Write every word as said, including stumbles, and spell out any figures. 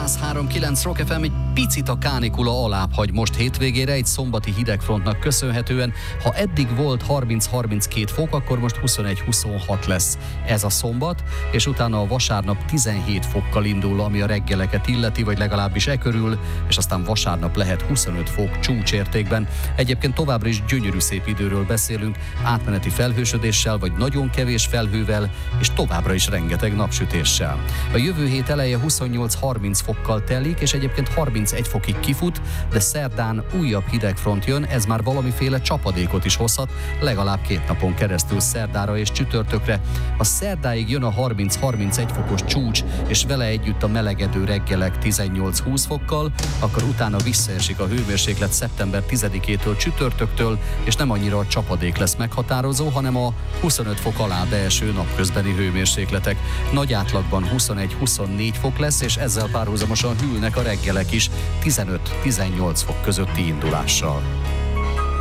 száz három kilenc Rock ef em. Egy picit a kánikula alább hagy most hétvégére, egy szombati hidegfrontnak köszönhetően. Ha eddig volt harminc-harminckét fok, akkor most huszonegy-huszonhat lesz ez a szombat, és utána a vasárnap tizenhét fokkal indul, ami a reggeleket illeti, vagy legalábbis e körül, és aztán vasárnap lehet huszonöt fok csúcsértékben. Egyébként továbbra is gyönyörű szép időről beszélünk, átmeneti felhősödéssel, vagy nagyon kevés felhővel, és továbbra is rengeteg napsütéssel. A jövő hét eleje huszonnyolc-harminc fokkal telik, és egyébként harmincegy fokig kifut, de szerdán újabb hidegfront jön, ez már valamiféle csapadékot is hozhat, legalább két napon keresztül szerdára és csütörtökre. Ha szerdáig jön a harminc-harmincegy fokos csúcs, és vele együtt a melegedő reggelek tizennyolc-húsz fokkal, akkor utána visszaesik a hőmérséklet szeptember tizedikétől csütörtöktől, és nem annyira a csapadék lesz meghatározó, hanem a huszonöt fok alá beeső napközbeni hőmérsékletek. Nagy átlagban huszonegy-huszonnégy fok lesz, és ezzel párhuzamosan hűlnek a reggelek is tizenöt-tizennyolc fok közötti indulással.